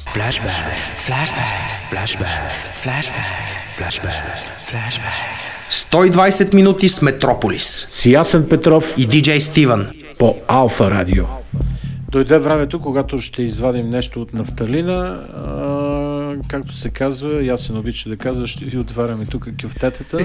Flashback, flashback, flashback, flashback, flashback, flashback. 120 минути с Метрополис. С Ясен Петров и диджей Стивън по Алфа Радио. Дойде времето, когато ще извадим нещо от нафталина. Както се казва, Ясен обича да казва, ще ви отваряме тук кюфтетата.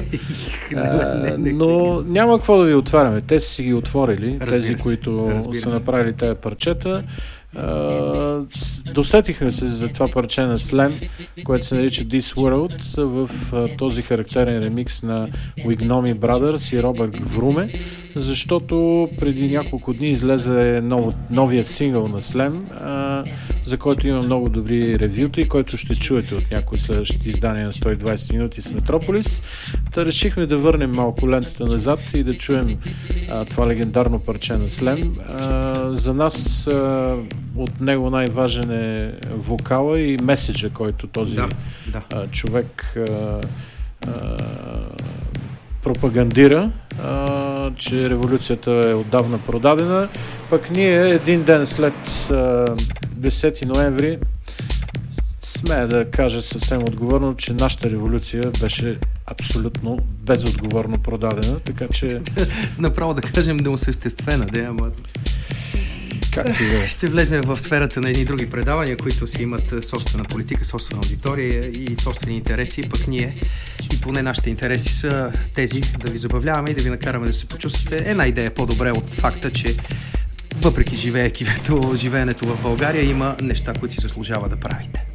Но няма какво да ви отваряме. Те си ги отворили, тези, които са направили тези парчета. Досетихме се за това парче на Slam, което се нарича This World, в този характерен ремикс на Wignomy Brothers и Робърт Вруме, защото преди няколко дни излезе новия сингъл на Slam, за който има много добри ревюта и който ще чуете от някои следващите издания на 120 минути с Метрополис. Та решихме да върнем малко лентата назад и да чуем това легендарно парче на Slam. За нас от него най-важен е вокала и меседжа, който този човек пропагандира, че революцията е отдавна продадена. Пък ние един ден след 10 ноември смея да кажа съвсем отговорно, че нашата революция беше абсолютно безотговорно продадена, така че... Направо да кажем неосъществена, ама... Ще влезем в сферата на едни други предавания, които си имат собствена политика, собствена аудитория и собствени интереси, пък ние и поне нашите интереси са тези да ви забавляваме и да ви накараме да се почувствате. Една идея по-добре от факта, че въпреки живеенето в България има неща, които си заслужава да правите.